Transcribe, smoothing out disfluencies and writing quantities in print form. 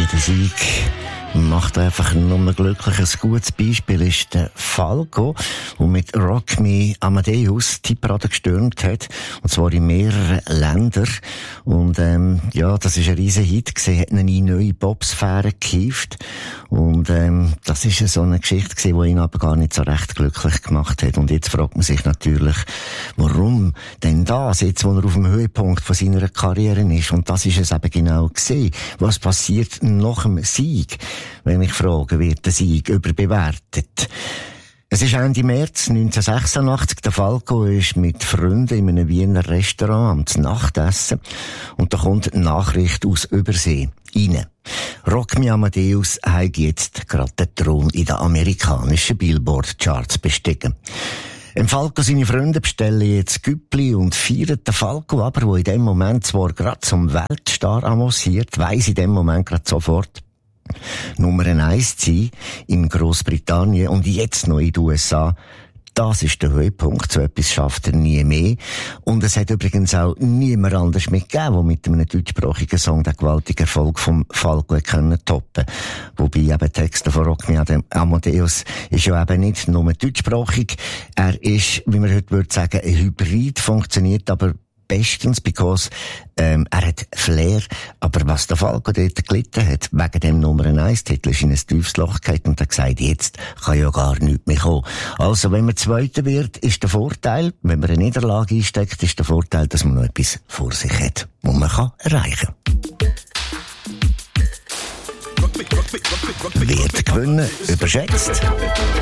Der Sieg macht einfach nur glücklich. Ein gutes Beispiel ist der Falco, der mit Rock Me Amadeus die Parade gestürmt hat. Und zwar in mehreren Ländern. Und, das ist ein riesen Hit gewesen, hat ihn in neue Popsphäre gehievt. Und, das ist so eine Geschichte gewesen, die ihn aber gar nicht so recht glücklich gemacht hat. Und jetzt fragt man sich natürlich, warum denn das, jetzt wo er auf dem Höhepunkt von seiner Karriere ist. Und das ist es eben genau gewesen. Was passiert nach dem Sieg? Wenn ich frage, wird der Sieg überbewertet? Es ist Ende März 1986. Der Falco ist mit Freunden in einem Wiener Restaurant am Nachtessen. Und da kommt eine Nachricht aus Übersee rein. Rock Me Amadeus hat jetzt gerade den Thron in den amerikanischen Billboard-Charts bestiegen. Im Falco seine Freunde bestellen jetzt Güppli und feiern den Falco, aber wo in dem Moment zwar gerade zum Weltstar avanciert, weiss in dem Moment gerade sofort, Nummer 1 zu sein in Grossbritannien und jetzt noch in den USA. Das ist der Höhepunkt. So etwas schafft er nie mehr. Und es hat übrigens auch niemand anders mitgegeben, der mit einem deutschsprachigen Song den gewaltigen Erfolg vom Falco können toppen. Wobei eben Texte von Rock Me Amadeus ist ja eben nicht nur deutschsprachig. Er ist, wie man heute würde sagen, ein Hybrid, funktioniert aber bestens, because er hat Flair, aber was der Falco dort gelitten hat, wegen dem Nummer 1 Titel, ist in ein tiefes Loch gefallen und er gesagt, jetzt kann ja gar nichts mehr kommen. Also, wenn man Zweiter wird, ist der Vorteil, wenn man eine Niederlage einsteckt, ist der Vorteil, dass man noch etwas vor sich hat, was man kann erreichen kann. Wird gewinnen überschätzt?